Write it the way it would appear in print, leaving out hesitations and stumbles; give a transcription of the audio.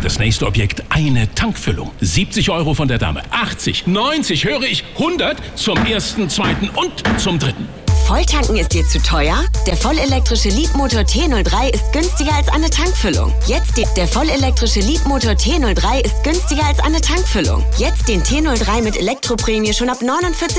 das nächste Objekt eine Tankfüllung. 70 Euro von der Dame. 80, 90, höre ich, 100 zum ersten, zweiten und zum dritten. Volltanken ist dir zu teuer? Der vollelektrische Leapmotor T03 ist günstiger als eine Tankfüllung. Der vollelektrische Leapmotor T03 ist günstiger als eine Tankfüllung. Jetzt den T03 mit Elektroprämie schon ab 49